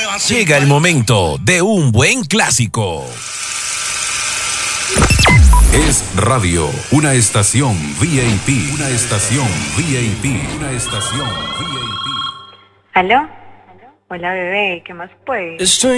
Llega el momento de un buen clásico. Es radio, una estación VIP, una estación VIP, una estación VIP. ¿Aló? Hola, bebé, ¿qué más pues?